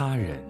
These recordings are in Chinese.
他人。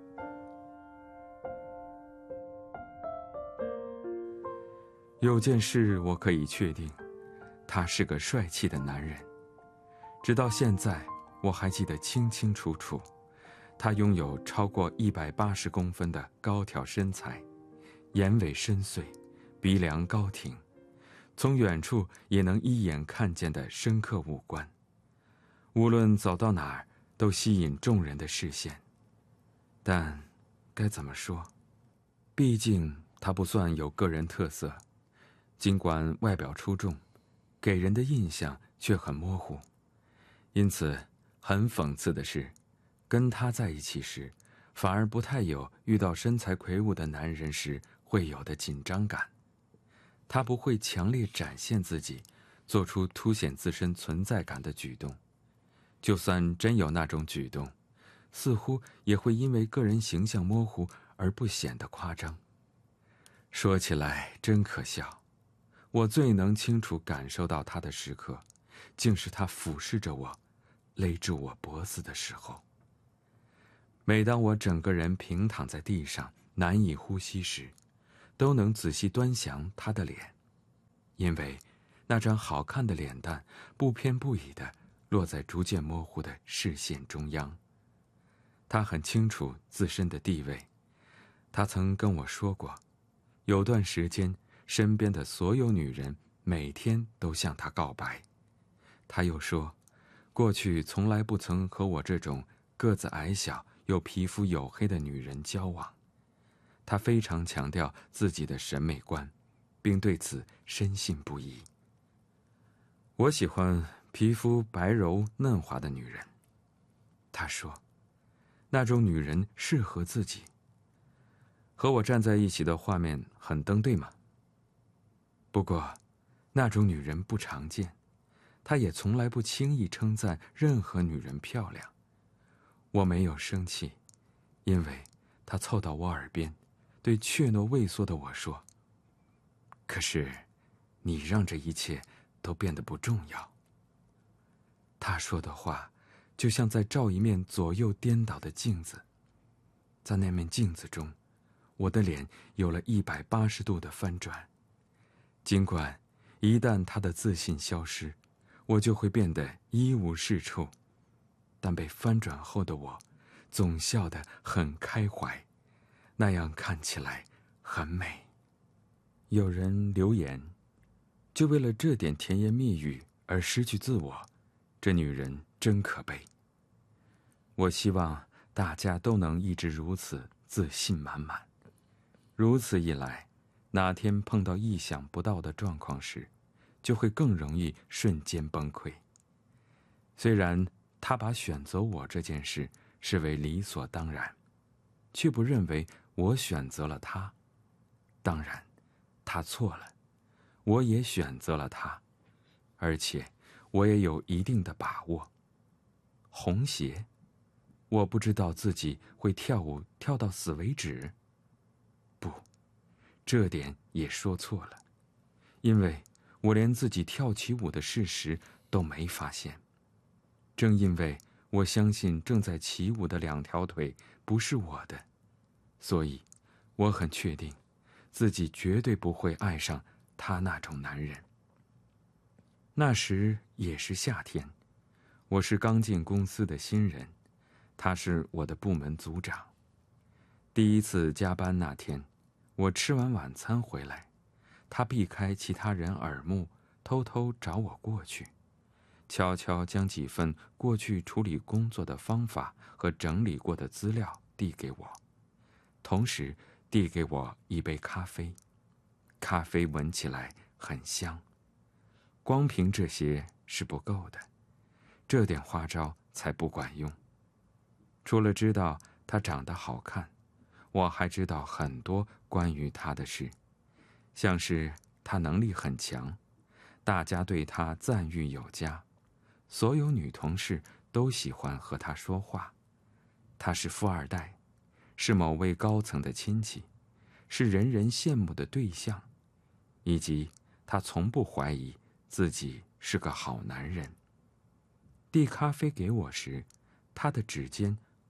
有件事我可以确定，他是个帅气的男人。直到现在，我还记得清清楚楚。他拥有超过180公分的高挑身材，眼尾深邃，鼻梁高挺，从远处也能一眼看见的深刻五官。无论走到哪儿，都吸引众人的视线。但该怎么说？毕竟他不算有个人特色，尽管外表出众，给人的印象却很模糊。因此，很讽刺的是，跟他在一起时，反而不太有遇到身材魁梧的男人时会有的紧张感。他不会强烈展现自己，做出凸显自身存在感的举动。就算真有那种举动，似乎也会因为个人形象模糊而不显得夸张。说起来真可笑，我最能清楚感受到他的时刻，竟是他俯视着我，勒住我脖子的时候。每当我整个人平躺在地上难以呼吸时，都能仔细端详他的脸，因为那张好看的脸蛋不偏不倚地落在逐渐模糊的视线中央。他很清楚自身的地位，他曾跟我说过，有段时间身边的所有女人每天都向他告白。他又说，过去从来不曾和我这种个子矮小又皮肤黝黑的女人交往。他非常强调自己的审美观，并对此深信不疑。我喜欢皮肤白柔嫩滑的女人，他说，那种女人适合自己。和我站在一起的画面很登对吗？不过，那种女人不常见，他也从来不轻易称赞任何女人漂亮。我没有生气，因为他凑到我耳边，对怯懦畏缩的我说，可是你让这一切都变得不重要。他说的话就像在照一面左右颠倒的镜子，在那面镜子中，我的脸有了180度的翻转。尽管一旦他的自信消失，我就会变得一无是处，但被翻转后的我总笑得很开怀，那样看起来很美。有人留言，就为了这点甜言蜜语而失去自我，这女人真可悲。我希望大家都能一直如此自信满满。如此一来，哪天碰到意想不到的状况时，就会更容易瞬间崩溃。虽然他把选择我这件事视为理所当然，却不认为我选择了他。当然，他错了，我也选择了他，而且我也有一定的把握。红鞋，我不知道自己会跳舞跳到死为止。不，这点也说错了，因为我连自己跳起舞的事实都没发现。正因为我相信正在起舞的2条腿不是我的，所以我很确定自己绝对不会爱上他那种男人。那时也是夏天，我是刚进公司的新人，他是我的部门组长。第一次加班那天，我吃完晚餐回来，他避开其他人耳目，偷偷找我过去，悄悄将几份过去处理工作的方法和整理过的资料递给我，同时递给我一杯咖啡。咖啡闻起来很香。光凭这些是不够的，这点花招才不管用。除了知道他长得好看，我还知道很多关于他的事，像是他能力很强，大家对他赞誉有加，所有女同事都喜欢和他说话。他是富二代，是某位高层的亲戚，是人人羡慕的对象，以及他从不怀疑自己是个好男人。递咖啡给我时，他的指尖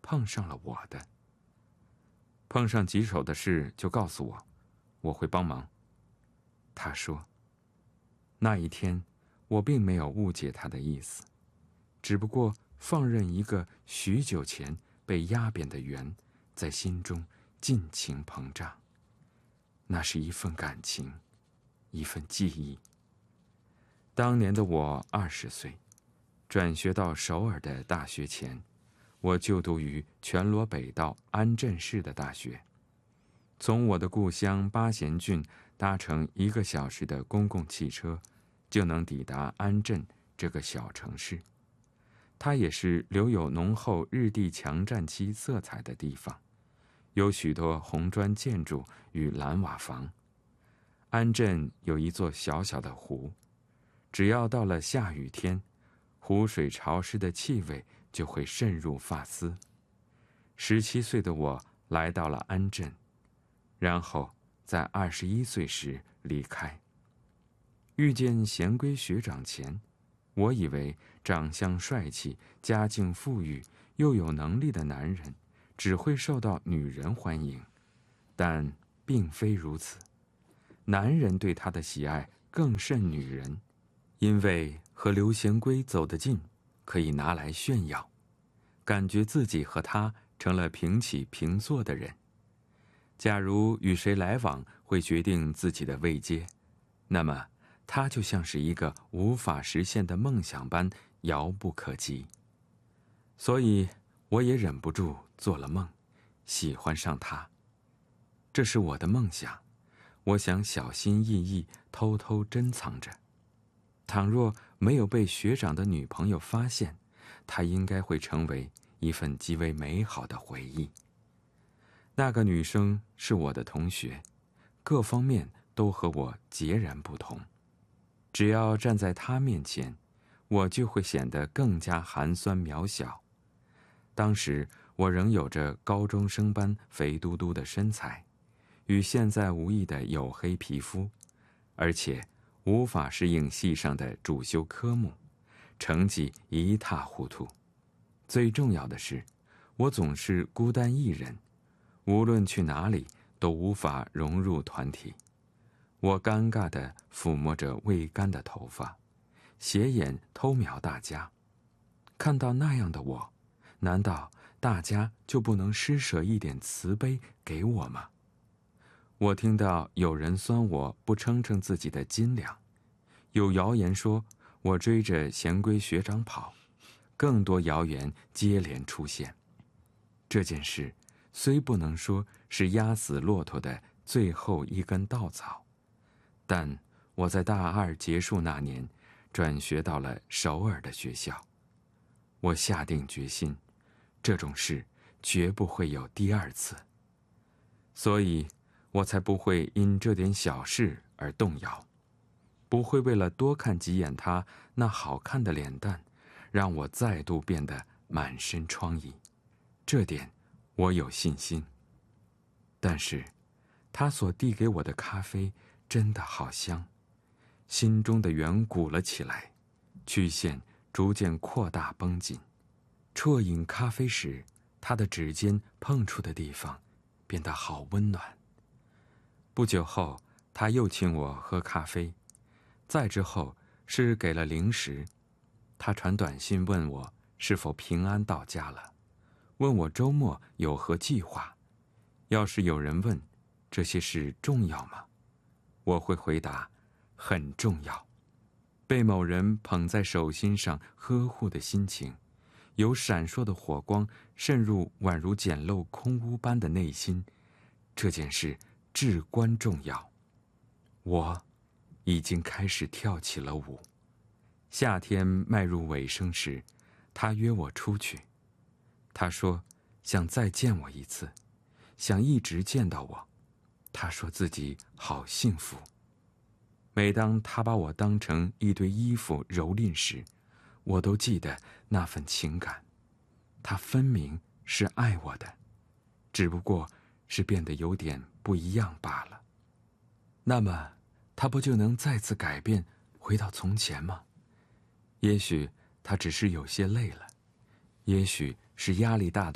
碰上了我的。碰上棘手的事就告诉我，我会帮忙。他说，那一天我并没有误解他的意思，只不过放任一个许久前被压扁的圆在心中尽情膨胀。那是一份感情，一份记忆。当年的我20岁，转学到首尔的大学前，我就读于全罗北道安镇市的大学。从我的故乡八贤郡搭乘1个小时的公共汽车，就能抵达安镇这个小城市。它也是留有浓厚日帝强占期色彩的地方，有许多红砖建筑与蓝瓦房。安镇有一座小小的湖，只要到了下雨天，湖水潮湿的气味就会渗入发丝。17岁的我来到了安镇，然后在21岁时离开。遇见贤圭学长前，我以为长相帅气、家境富裕又有能力的男人只会受到女人欢迎，但并非如此。男人对他的喜爱更甚女人，因为和刘贤圭走得近，可以拿来炫耀，感觉自己和他成了平起平坐的人。假如与谁来往会决定自己的位阶，那么他就像是一个无法实现的梦想般遥不可及。所以我也忍不住做了梦，喜欢上他。这是我的梦想，我想小心翼翼偷偷珍藏着。倘若没有被学长的女朋友发现，它应该会成为一份极为美好的回忆。那个女生是我的同学，各方面都和我截然不同。只要站在她面前，我就会显得更加寒酸渺小。当时我仍有着高中生般肥嘟嘟的身材，与现在无异的黝黑皮肤，而且无法适应系上的主修科目，成绩一塌糊涂。最重要的是，我总是孤单一人，无论去哪里都无法融入团体。我尴尬地抚摸着未干的头发，斜眼偷瞄大家。看到那样的我，难道大家就不能施舍一点慈悲给我吗？我听到有人酸我不称称自己的斤两，有谣言说我追着贤圭学长跑，更多谣言接连出现。这件事虽不能说是压死骆驼的最后一根稻草，但我在大2结束那年转学到了首尔的学校。我下定决心，这种事绝不会有第2次，所以我才不会因这点小事而动摇，不会为了多看几眼他那好看的脸蛋，让我再度变得满身疮痍。这点我有信心。但是他所递给我的咖啡真的好香，心中的圆鼓了起来，曲线逐渐扩大绷紧。啜饮咖啡时，他的指尖碰触的地方变得好温暖。不久后，他又请我喝咖啡，再之后是给了零食。他传短信问我是否平安到家了，问我周末有何计划。要是有人问这些事重要吗，我会回答很重要。被某人捧在手心上呵护的心情，有闪烁的火光渗入宛如简陋空屋般的内心，这件事至关重要。我已经开始跳起了舞。夏天迈入尾声时，他约我出去。他说想再见我一次，想一直见到我。他说自己好幸福。每当他把我当成一堆衣服蹂躏时，我都记得那份情感。他分明是爱我的，只不过是变得有点不一样罢了。那么他不就能再次改变，回到从前吗？也许他只是有些累了，也许是压力大到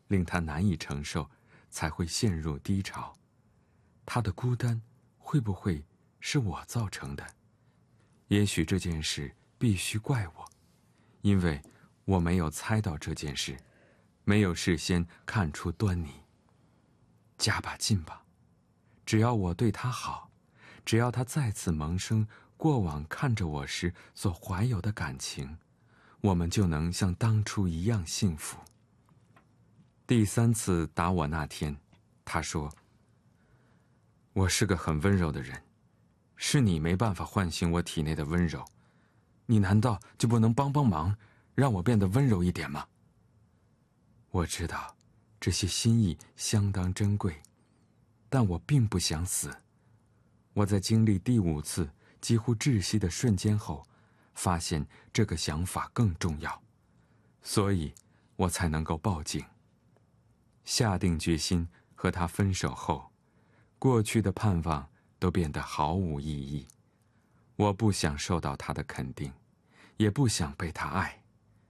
令他难以承受，才会陷入低潮。他的孤单会不会是我造成的？也许这件事必须怪我，因为我没有猜到这件事，没有事先看出端倪。加把劲吧，只要我对他好，只要他再次萌生过往看着我时所怀有的感情，我们就能像当初一样幸福。第3次打我那天，他说：“我是个很温柔的人，是你没办法唤醒我体内的温柔，你难道就不能帮帮忙，让我变得温柔一点吗？”我知道这些心意相当珍贵，但我并不想死。我在经历第5次几乎窒息的瞬间后，发现这个想法更重要，所以我才能够报警。下定决心和他分手后，过去的盼望都变得毫无意义。我不想受到他的肯定，也不想被他爱。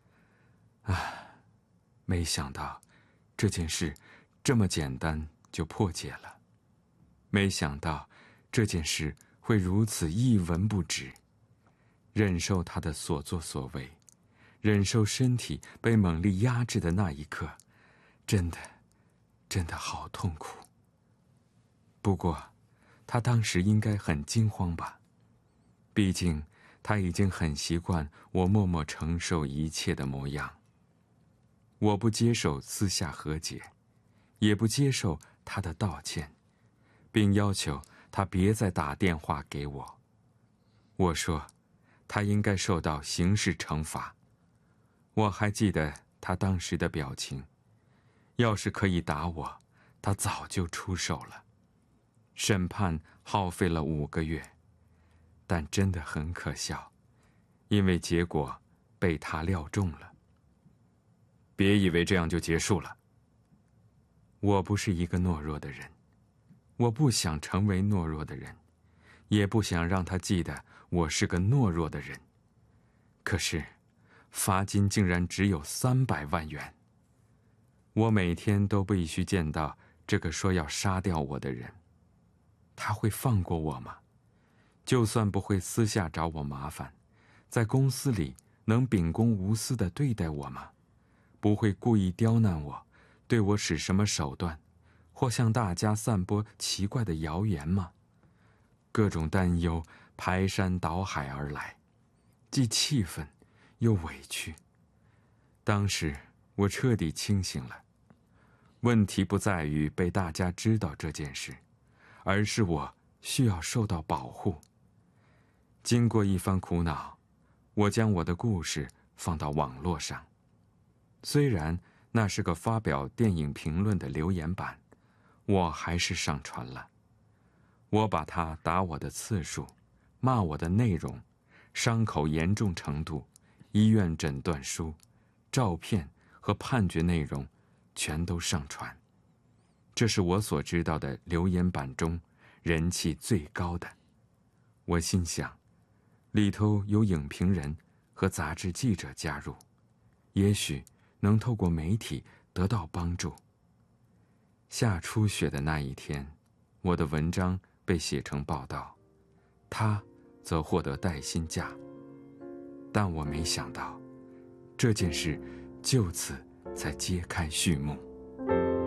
没想到这件事这么简单就破解了，没想到这件事会如此一文不值。忍受他的所作所为，忍受身体被猛力压制的那一刻，真的好痛苦。不过他当时应该很惊慌吧，毕竟他已经很习惯我默默承受一切的模样。我不接受私下和解，也不接受他的道歉，并要求他别再打电话给我。我说他应该受到刑事惩罚。我还记得他当时的表情，要是可以打我，他早就出手了。审判耗费了5个月，但真的很可笑，因为结果被他料中了。别以为这样就结束了。我不是一个懦弱的人，我不想成为懦弱的人，也不想让他记得我是个懦弱的人。可是罚金竟然只有300万元。我每天都必须见到这个说要杀掉我的人。他会放过我吗？就算不会私下找我麻烦，在公司里能秉公无私地对待我吗？不会故意刁难我，对我使什么手段，或向大家散播奇怪的谣言吗？各种担忧排山倒海而来，既气愤又委屈。当时我彻底清醒了，问题不在于被大家知道这件事，而是我需要受到保护。经过一番苦恼，我将我的故事放到网络上。虽然那是个发表电影评论的留言板，我还是上传了。我把他打我的次数、骂我的内容、伤口严重程度、医院诊断书、照片和判决内容全都上传。这是我所知道的留言板中人气最高的。我心想，里头有影评人和杂志记者加入，也许能透过媒体得到帮助。下初雪的那一天，我的文章被写成报道，他则获得带薪假。但我没想到，这件事就此才揭开序幕。